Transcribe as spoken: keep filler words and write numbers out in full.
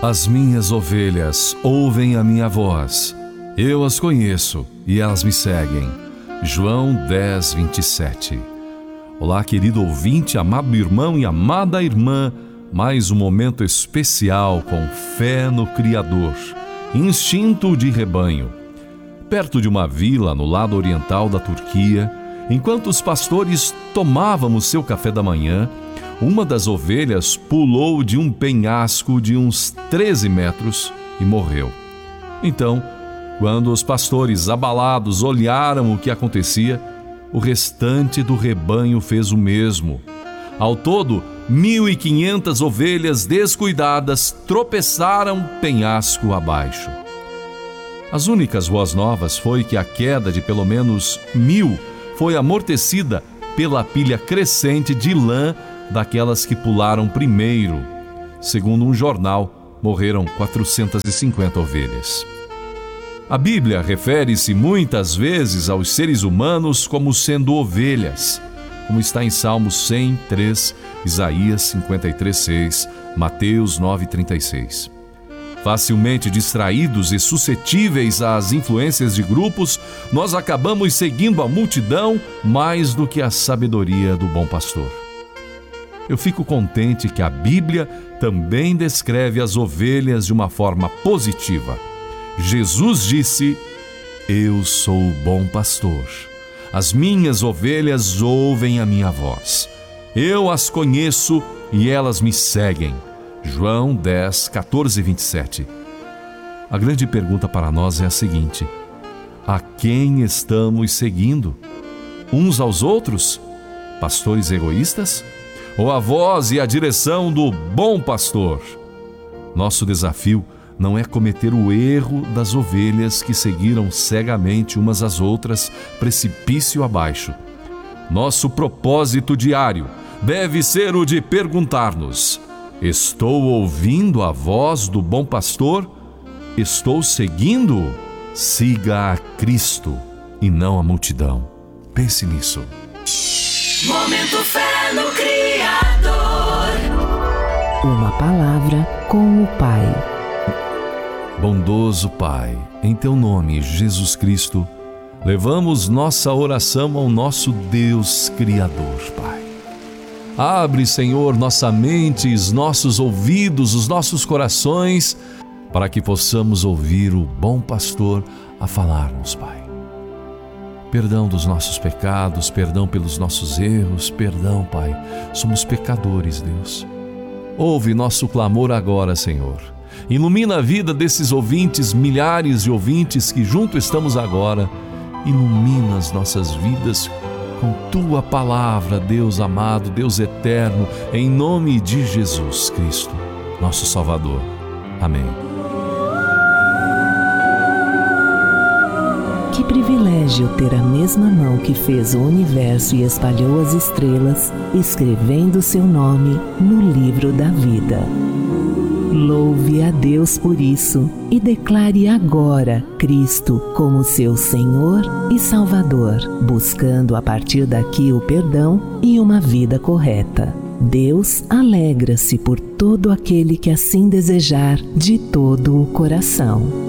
As minhas ovelhas ouvem a minha voz. Eu as conheço e elas me seguem. João dez, vinte e sete. Olá, querido ouvinte, amado irmão e amada irmã. Mais um momento especial com fé no Criador. Instinto de rebanho. Perto de uma vila no lado oriental da Turquia, enquanto os pastores tomávamos seu café da manhã, uma das ovelhas pulou de um penhasco de uns treze metros e morreu. Então, quando os pastores abalados olharam o que acontecia, o restante do rebanho fez o mesmo. Ao todo, mil e quinhentas ovelhas descuidadas tropeçaram penhasco abaixo. As únicas boas novas foi que a queda de pelo menos mil foi amortecida pela pilha crescente de lã daquelas que pularam primeiro. Segundo um jornal, morreram quatrocentas e cinquenta ovelhas. A Bíblia refere-se muitas vezes aos seres humanos como sendo ovelhas, como está em Salmos cem, três, Isaías cinquenta e três, seis, Mateus nove, trinta e seis. Facilmente distraídos e suscetíveis às influências de grupos, nós acabamos seguindo a multidão mais do que a sabedoria do bom pastor. Eu fico contente que a Bíblia também descreve as ovelhas de uma forma positiva. Jesus disse: Eu sou o bom pastor. As minhas ovelhas ouvem a minha voz. Eu as conheço e elas me seguem. João dez, quatorze e vinte e sete. A grande pergunta para nós é a seguinte: a quem estamos seguindo? Uns aos outros? Pastores egoístas? Ou a voz e a direção do bom pastor? Nosso desafio não é cometer o erro das ovelhas que seguiram cegamente umas às outras, precipício abaixo. Nosso propósito diário deve ser o de perguntar-nos: estou ouvindo a voz do bom pastor? Estou seguindo? Siga a Cristo e não a multidão. Pense nisso. Momento Fé no Criador. Uma palavra com o Pai. Bondoso Pai, em Teu nome, Jesus Cristo, levamos nossa oração ao nosso Deus Criador, Pai. Abre, Senhor, nossa mente, os nossos ouvidos, os nossos corações, para que possamos ouvir o bom pastor a falar-nos, Pai. Perdão dos nossos pecados, perdão pelos nossos erros, perdão, Pai. Somos pecadores, Deus. Ouve nosso clamor agora, Senhor. Ilumina a vida desses ouvintes, milhares de ouvintes que junto estamos agora. Ilumina as nossas vidas com Tua palavra, Deus amado, Deus eterno, em nome de Jesus Cristo, nosso Salvador. Amém. Que privilégio ter a mesma mão que fez o universo e espalhou as estrelas, escrevendo seu nome no livro da vida. Louve a Deus por isso e declare agora Cristo como seu Senhor e Salvador, buscando a partir daqui o perdão e uma vida correta. Deus alegra-se por todo aquele que assim desejar de todo o coração.